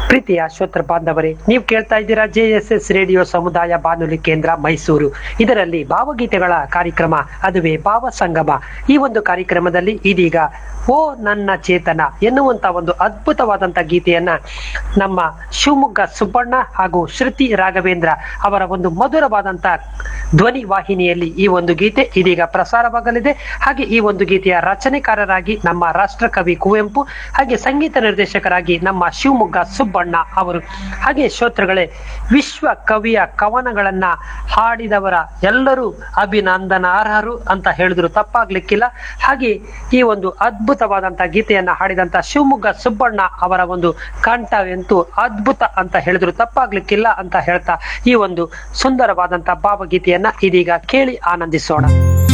ಪ್ರೀತಿಯ ಶ್ರೋತೃ ಬಾಂಧವರೇ, ನೀವು ಕೇಳ್ತಾ ಇದ್ದೀರಾ JSS ರೇಡಿಯೋ ಸಮುದಾಯ ಬಾನುಲಿ ಕೇಂದ್ರ ಮೈಸೂರು. ಇದರಲ್ಲಿ ಭಾವಗೀತೆಗಳ ಕಾರ್ಯಕ್ರಮ, ಅದುವೇ ಭಾವ ಸಂಗಮ. ಈ ಒಂದು ಕಾರ್ಯಕ್ರಮದಲ್ಲಿ ಇದೀಗ ಓ ನನ್ನ ಚೇತನ ಎನ್ನುವಂತ ಒಂದು ಅದ್ಭುತವಾದಂತ ಗೀತೆಯನ್ನ ನಮ್ಮ ಶಿವಮೊಗ್ಗ ಸುಬ್ಬಣ್ಣ ಹಾಗೂ ಶ್ರುತಿ ರಾಘವೇಂದ್ರ ಅವರ ಒಂದು ಮಧುರವಾದಂತ ಧ್ವನಿ ವಾಹಿನಿಯಲ್ಲಿ ಈ ಒಂದು ಗೀತೆ ಇದೀಗ ಪ್ರಸಾರವಾಗಲಿದೆ. ಹಾಗೆ ಈ ಒಂದು ಗೀತೆಯ ರಚನೆಕಾರರಾಗಿ ನಮ್ಮ ರಾಷ್ಟ್ರಕವಿ ಕುವೆಂಪು, ಹಾಗೆ ಸಂಗೀತ ನಿರ್ದೇಶಕರಾಗಿ ನಮ್ಮ ಶಿವಮೊಗ್ಗ ಸುಬ್ಬಣ್ಣ ಅವರು. ಹಾಗೆ ಶ್ರೋತೃಗಳೇ, ವಿಶ್ವ ಕವಿಯ ಕವನಗಳನ್ನ ಹಾಡಿದವರ ಎಲ್ಲರೂ ಅಭಿನಂದನಾರ್ಹರು ಅಂತ ಹೇಳಿದ್ರು ತಪ್ಪಾಗ್ಲಿಕ್ಕಿಲ್ಲ. ಹಾಗೆ ಈ ಒಂದು ಅದ್ಭುತವಾದಂತ ಗೀತೆಯನ್ನ ಹಾಡಿದಂತ ಶಿವಮೊಗ್ಗ ಸುಬ್ಬಣ್ಣ ಅವರ ಒಂದು ಕಂಠವಂತೂ ಅದ್ಭುತ ಅಂತ ಹೇಳಿದ್ರು ತಪ್ಪಾಗ್ಲಿಕ್ಕಿಲ್ಲ ಅಂತ ಹೇಳ್ತಾ ಈ ಒಂದು ಸುಂದರವಾದಂತ ಭಾವಗೀತೆಯನ್ನ ಇದೀಗ ಕೇಳಿ ಆನಂದಿಸೋಣ.